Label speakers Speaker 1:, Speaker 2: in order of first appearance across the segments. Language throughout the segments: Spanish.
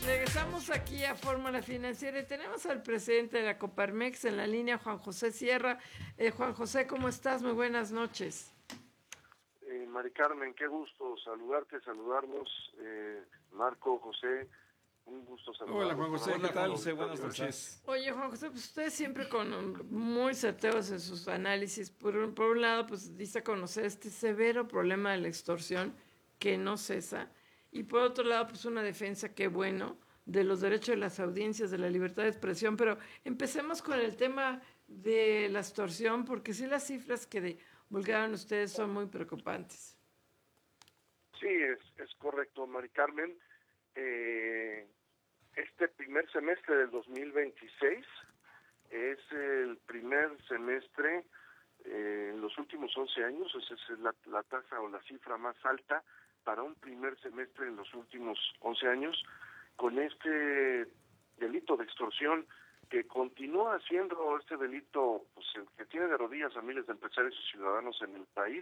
Speaker 1: Regresamos aquí a Fórmula Financiera y tenemos al presidente de la Coparmex en la línea, Juan José Sierra. Juan José, ¿cómo estás? Muy buenas noches.
Speaker 2: Mari Carmen, qué gusto saludarte, saludarnos. Marco, José, un gusto saludarlos.
Speaker 3: Hola Juan José, ¿qué tal? Buenas noches.
Speaker 1: Oye Juan José, pues usted siempre muy certeros en sus análisis. Por un lado, pues dice a conocer este severo problema de la extorsión que no cesa. Y por otro lado, pues una defensa, qué bueno, de los derechos de las audiencias, de la libertad de expresión. Pero empecemos con el tema de la extorsión, porque sí las cifras que divulgaron ustedes son muy preocupantes.
Speaker 2: Sí, es correcto, Mari Carmen. Este primer semestre del 2026 es el primer semestre en los últimos 11 años, esa es la tasa o la cifra más alta para un primer semestre en los últimos 11 años, con este delito de extorsión que continúa siendo este delito, pues, que tiene de rodillas a miles de empresarios y ciudadanos en el país.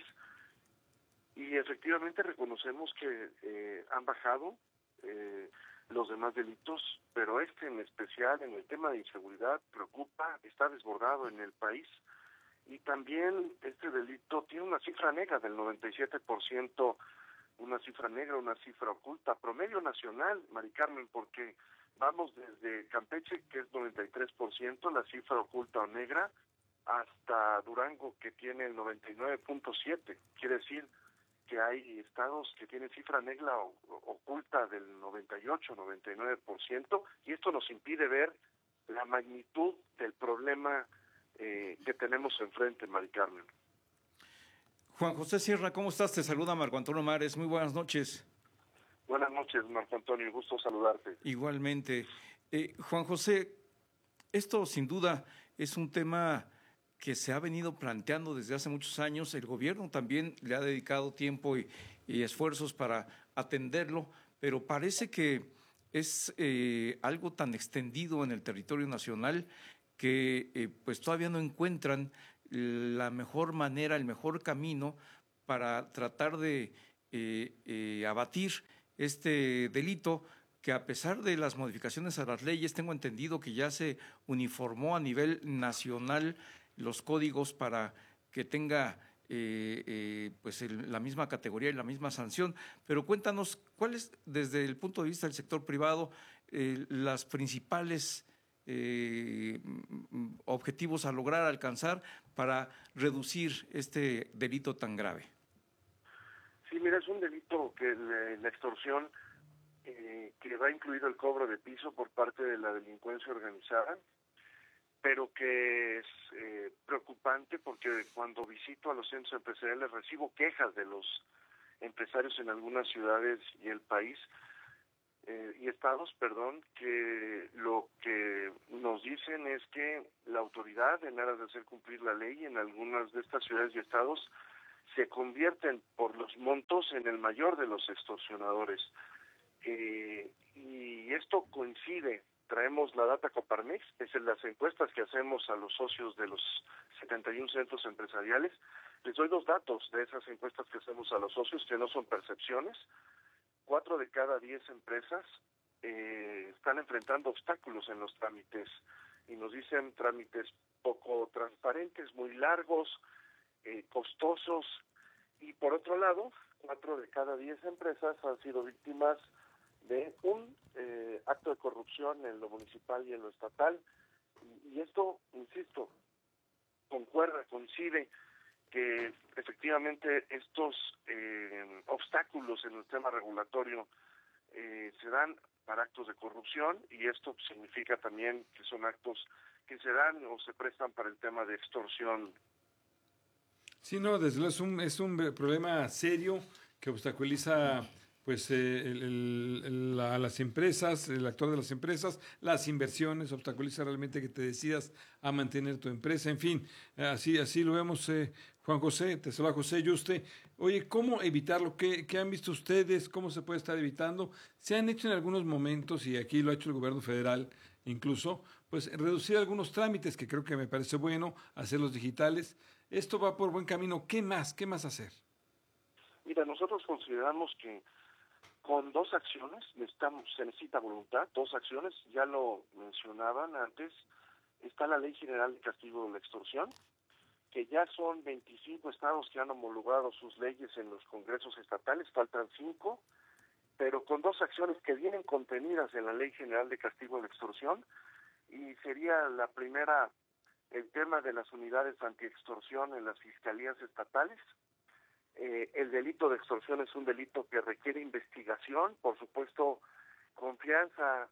Speaker 2: Y efectivamente reconocemos que han bajado los demás delitos, pero este en especial, en el tema de inseguridad, preocupa, está desbordado en el país. Y también este delito tiene una cifra negra del 97%, una cifra negra, una cifra oculta, promedio nacional, Mari Carmen, porque vamos desde Campeche, que es 93%, la cifra oculta o negra, hasta Durango, que tiene el 99.7%. Quiere decir que hay estados que tienen cifra negra oculta del 98-99%, y esto nos impide ver la magnitud del problema que tenemos enfrente, Mari Carmen.
Speaker 3: Juan José Sierra, ¿cómo estás? Te saluda Marco Antonio Mares. Muy buenas noches.
Speaker 2: Buenas noches, Marco Antonio. Gusto saludarte.
Speaker 3: Igualmente. Juan José, esto sin duda es un tema que se ha venido planteando desde hace muchos años. El gobierno también le ha dedicado tiempo y esfuerzos para atenderlo, pero parece que es algo tan extendido en el territorio nacional que pues todavía no encuentran la mejor manera, el mejor camino para tratar de abatir este delito, que a pesar de las modificaciones a las leyes, tengo entendido que ya se uniformó a nivel nacional los códigos para que tenga pues la misma categoría y la misma sanción. Pero cuéntanos, ¿cuáles, desde el punto de vista del sector privado, las principales objetivos a lograr alcanzar para reducir este delito tan grave?
Speaker 2: Sí, mira, es un delito que la extorsión que va incluido el cobro de piso por parte de la delincuencia organizada, pero que es preocupante porque cuando visito a los centros empresariales recibo quejas de los empresarios en algunas ciudades y el país, y estados, que lo que nos dicen es que la autoridad, en aras de hacer cumplir la ley, en algunas de estas ciudades y estados, se convierten por los montos en el mayor de los extorsionadores. Y esto coincide, traemos la data Coparmex, es en las encuestas que hacemos a los socios de los 71 centros empresariales. Les doy 2 datos de esas encuestas que hacemos a los socios, que no son percepciones. 4 de cada 10 empresas están enfrentando obstáculos en los trámites, y nos dicen trámites poco transparentes, muy largos, costosos. Y por otro lado, 4 de cada 10 empresas han sido víctimas de un acto de corrupción en lo municipal y en lo estatal. Y esto, insisto, coincide que efectivamente estos obstáculos en el tema regulatorio se dan para actos de corrupción, y esto significa también que son actos que se dan o se prestan para el tema de extorsión.
Speaker 4: Sí, no, desde luego es un problema serio que obstaculiza pues a las empresas, el actor de las empresas, las inversiones, obstaculiza realmente que te decidas a mantener tu empresa, en fin, así lo vemos. Juan José, te saluda José Yuste. Oye, ¿cómo evitarlo? ¿Qué han visto ustedes? ¿Cómo se puede estar evitando? Se han hecho en algunos momentos, y aquí lo ha hecho el gobierno federal incluso, pues reducir algunos trámites, que creo que me parece bueno, hacerlos digitales. Esto va por buen camino. ¿Qué más hacer?
Speaker 2: Mira, nosotros consideramos que con 2 acciones, se necesita voluntad, 2 acciones, ya lo mencionaban antes, está la Ley General de Castigo de la Extorsión, que ya son 25 estados que han homologado sus leyes en los congresos estatales, faltan 5, pero con 2 acciones que vienen contenidas en la Ley General de Castigo de la Extorsión, y sería la primera, el tema de las unidades antiextorsión en las fiscalías estatales. El delito de extorsión es un delito que requiere investigación, por supuesto, confianza,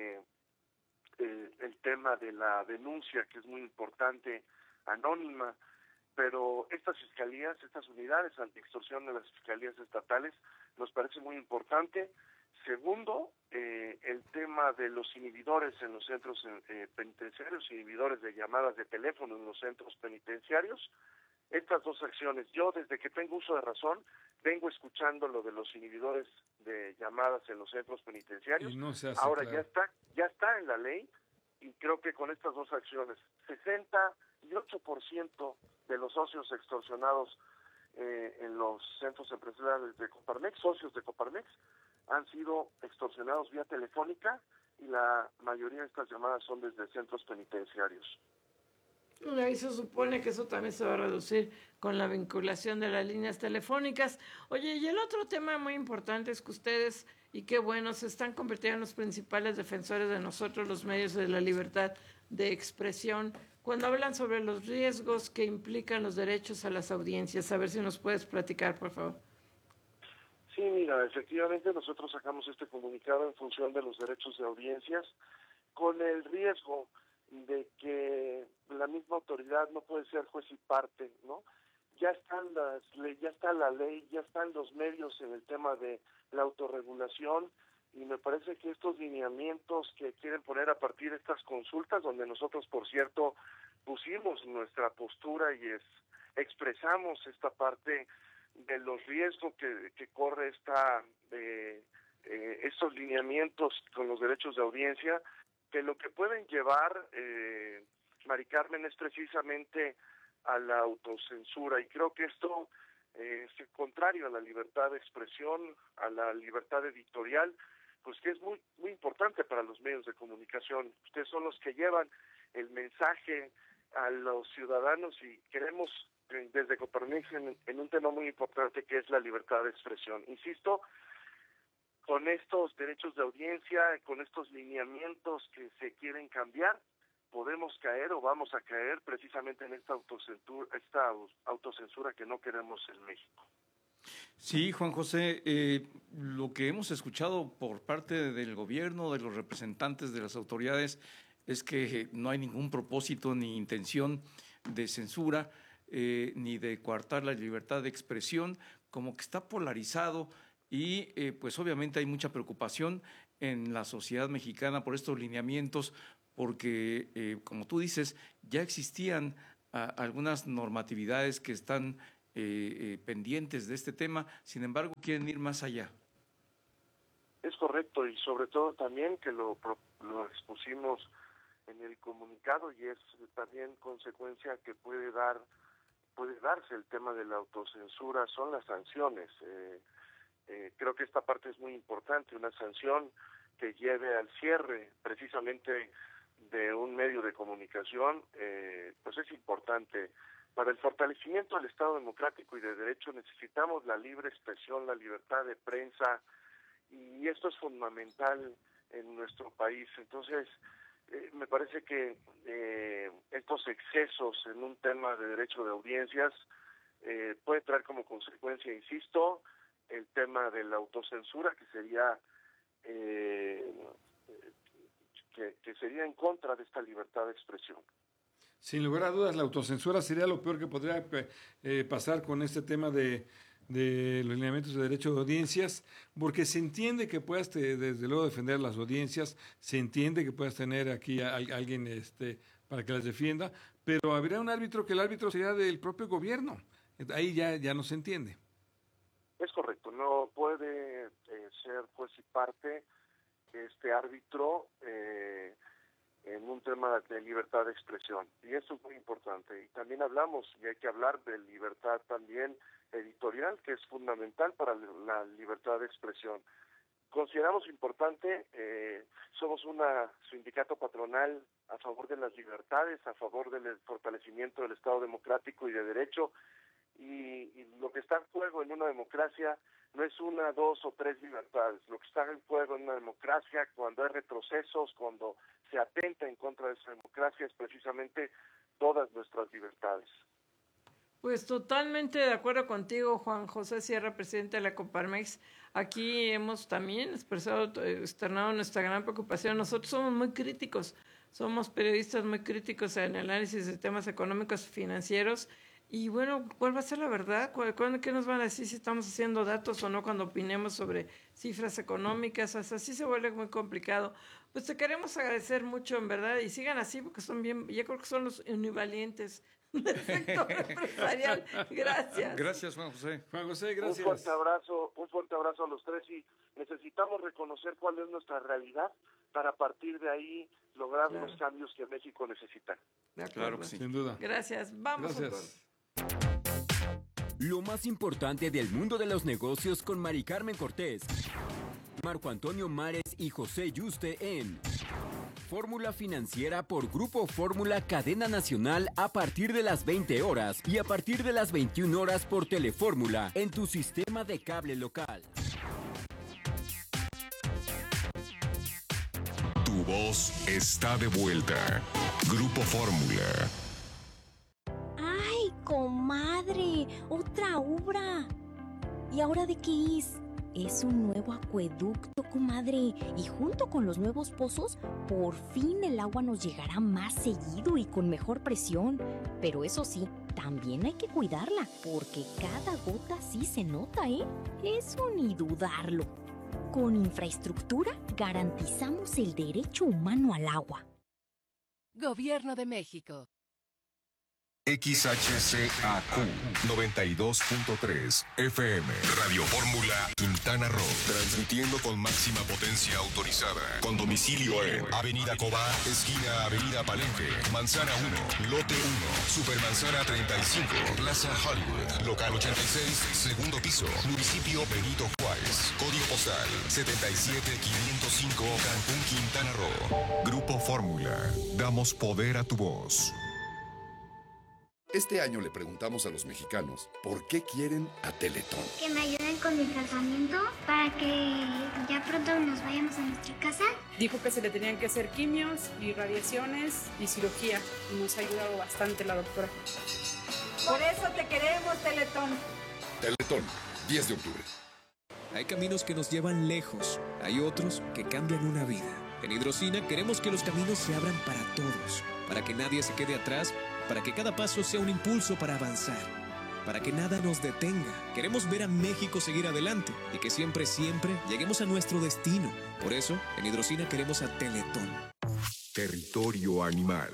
Speaker 2: el tema de la denuncia, que es muy importante, anónima, pero estas fiscalías, estas unidades antiextorsión de las fiscalías estatales, nos parece muy importante. Segundo, el tema de los inhibidores en los centros penitenciarios, inhibidores de llamadas de teléfono en los centros penitenciarios. Estas 2 acciones, yo desde que tengo uso de razón, vengo escuchando lo de los inhibidores de llamadas en los centros penitenciarios.
Speaker 4: Y no se hace,
Speaker 2: ahora
Speaker 4: claro.
Speaker 2: ya está en la ley, y creo que con estas 2 acciones, 68% de los socios extorsionados en los centros empresariales de Coparmex, socios de Coparmex, han sido extorsionados vía telefónica, y la mayoría de estas llamadas son desde centros penitenciarios.
Speaker 1: Ahí se supone que eso también se va a reducir con la vinculación de las líneas telefónicas. Oye, y el otro tema muy importante es que ustedes, y qué bueno, se están convirtiendo en los principales defensores de nosotros, los medios de la libertad de expresión, cuando hablan sobre los riesgos que implican los derechos a las audiencias. A ver si nos puedes platicar, por favor.
Speaker 2: Sí, mira, efectivamente nosotros sacamos este comunicado en función de los derechos de audiencias, con el riesgo de que la misma autoridad no puede ser juez y parte, ¿no? Ya están ya está la ley, ya están los medios en el tema de la autorregulación, y me parece que estos lineamientos que quieren poner a partir de estas consultas, donde nosotros, por cierto, pusimos nuestra postura y expresamos esta parte de los riesgos que corre estos lineamientos con los derechos de audiencia, que lo que pueden llevar, Mari Carmen, es precisamente a la autocensura, y creo que esto es contrario a la libertad de expresión, a la libertad editorial, pues que es muy muy importante para los medios de comunicación. Ustedes son los que llevan el mensaje a los ciudadanos, y queremos desde Coparmex en un tema muy importante que es la libertad de expresión. Insisto, con estos derechos de audiencia, con estos lineamientos que se quieren cambiar, podemos caer o vamos a caer precisamente en esta autocensura que no queremos en México.
Speaker 3: Sí, Juan José, lo que hemos escuchado por parte del gobierno, de los representantes de las autoridades, es que no hay ningún propósito ni intención de censura, ni de coartar la libertad de expresión, como que está polarizado, y pues obviamente hay mucha preocupación en la sociedad mexicana por estos lineamientos, porque como tú dices, ya existían algunas normatividades que están pendientes de este tema, sin embargo quieren ir más allá.
Speaker 2: Es correcto, y sobre todo también que lo expusimos en el comunicado, y es también consecuencia que puede darse el tema de la autocensura, son las sanciones. Creo que esta parte es muy importante, una sanción que lleve al cierre precisamente de un medio de comunicación, pues es importante. Para el fortalecimiento del Estado democrático y de derecho necesitamos la libre expresión, la libertad de prensa, y esto es fundamental en nuestro país. Entonces, me parece que estos excesos en un tema de derecho de audiencias puede traer como consecuencia, insisto, el tema de la autocensura, que sería que sería en contra de esta libertad de expresión.
Speaker 4: Sin lugar a dudas, la autocensura sería lo peor que podría pasar con este tema de los lineamientos de derecho de audiencias, porque se entiende que puedas desde luego defender las audiencias, se entiende que puedas tener aquí a alguien para que las defienda, pero habría un árbitro, que el árbitro sería del propio gobierno. Ahí ya no se entiende.
Speaker 2: Es correcto, no puede ser juez y parte este árbitro en un tema de libertad de expresión, y eso es muy importante. Y también hablamos, y hay que hablar de libertad también editorial, que es fundamental para la libertad de expresión. consideramos importante, somos un sindicato patronal a favor de las libertades, a favor del fortalecimiento del Estado democrático y de derecho, y lo que está en juego en una democracia no es una, dos o tres libertades. Lo que está en juego en una democracia, cuando hay retrocesos, cuando se atenta en contra de esa democracia, es precisamente todas nuestras libertades.
Speaker 1: Pues totalmente de acuerdo contigo, Juan José Sierra, presidente de la Coparmex. Aquí hemos también externado nuestra gran preocupación. Nosotros somos muy críticos, somos periodistas muy críticos en el análisis de temas económicos y financieros. Y bueno, ¿cuál va a ser la verdad? ¿Qué nos van a decir si estamos haciendo datos o no cuando opinemos sobre cifras económicas? O sea, así se vuelve muy complicado. Pues te queremos agradecer mucho, en verdad, y sigan así porque son bien, yo creo que son los univalientes del sector empresarial. Gracias.
Speaker 3: Gracias, Juan José.
Speaker 4: Juan José, gracias.
Speaker 2: Un fuerte abrazo a los tres, y necesitamos reconocer cuál es nuestra realidad para a partir de ahí lograr los cambios que México necesita.
Speaker 3: Claro que sí.
Speaker 4: Sin duda.
Speaker 1: Gracias. Vamos.
Speaker 4: Gracias.
Speaker 5: Lo más importante del mundo de los negocios con Mari Carmen Cortés, Marco Antonio Mares y José Yuste en Fórmula Financiera por Grupo Fórmula Cadena Nacional a partir de las 20 horas y a partir de las 21 horas por Telefórmula en tu sistema de cable local.
Speaker 6: Tu voz está de vuelta. Grupo Fórmula.
Speaker 7: ¡Ay, comadre! ¡Otra obra! ¿Y ahora de qué es? Es un nuevo acueducto, comadre. Y junto con los nuevos pozos, por fin el agua nos llegará más seguido y con mejor presión. Pero eso sí, también hay que cuidarla, porque cada gota sí se nota, ¿eh? Eso ni dudarlo. Con infraestructura garantizamos el derecho humano al agua.
Speaker 8: Gobierno de México.
Speaker 6: XHCAQ 92.3 FM. Radio Fórmula Quintana Roo. Transmitiendo con máxima potencia autorizada. Con domicilio en Avenida Cobá, esquina Avenida Palenque, Manzana 1, Lote 1, Supermanzana 35, Plaza Hollywood, Local 86, segundo piso, Municipio Benito Juárez. Código postal 77505, Cancún, Quintana Roo. Grupo Fórmula. Damos poder a tu voz.
Speaker 9: Este año le preguntamos a los mexicanos por qué quieren a Teletón.
Speaker 10: Que me ayuden con mi tratamiento para que ya pronto nos vayamos a nuestra casa.
Speaker 11: Dijo que se le tenían que hacer quimios y radiaciones y cirugía. Y nos ha ayudado bastante la doctora.
Speaker 12: Por eso te queremos, Teletón.
Speaker 9: Teletón, 10 de octubre.
Speaker 13: Hay caminos que nos llevan lejos. Hay otros que cambian una vida. En Hidrocina queremos que los caminos se abran para todos. Para que nadie se quede atrás. Para que cada paso sea un impulso para avanzar, para que nada nos detenga. Queremos ver a México seguir adelante y que siempre, siempre lleguemos a nuestro destino. Por eso, en Hidrocina queremos a Teletón.
Speaker 6: Territorio animal.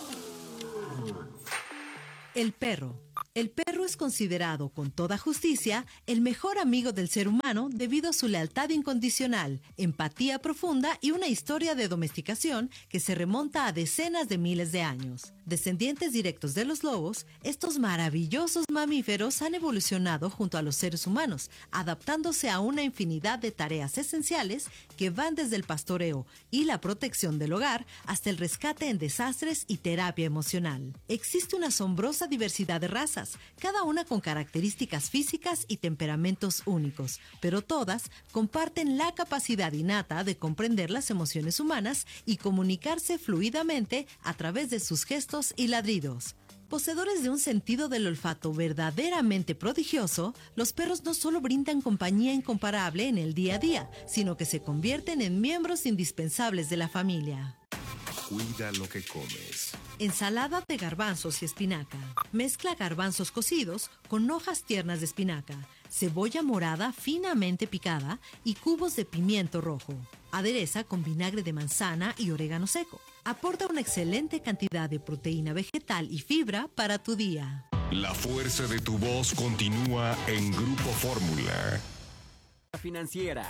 Speaker 14: El perro. El perro es considerado, con toda justicia, el mejor amigo del ser humano debido a su lealtad incondicional, empatía profunda y una historia de domesticación que se remonta a decenas de miles de años. Descendientes directos de los lobos, estos maravillosos mamíferos han evolucionado junto a los seres humanos, adaptándose a una infinidad de tareas esenciales que van desde el pastoreo y la protección del hogar hasta el rescate en desastres y terapia emocional. Existe una asombrosa diversidad de razas, cada una con características físicas y temperamentos únicos, pero todas comparten la capacidad innata de comprender las emociones humanas y comunicarse fluidamente a través de sus gestos y ladridos. Poseedores de un sentido del olfato verdaderamente prodigioso, los perros no solo brindan compañía incomparable en el día a día, sino que se convierten en miembros indispensables de la familia.
Speaker 6: Cuida lo que comes.
Speaker 14: Ensalada de garbanzos y espinaca. Mezcla garbanzos cocidos con hojas tiernas de espinaca, cebolla morada finamente picada y cubos de pimiento rojo. Adereza con vinagre de manzana y orégano seco. Aporta una excelente cantidad de proteína vegetal y fibra para tu día.
Speaker 6: La fuerza de tu voz continúa en Grupo Fórmula.
Speaker 5: Financiera.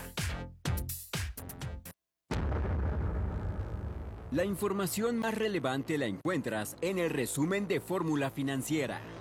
Speaker 5: La información más relevante la encuentras en el resumen de Fórmula Financiera.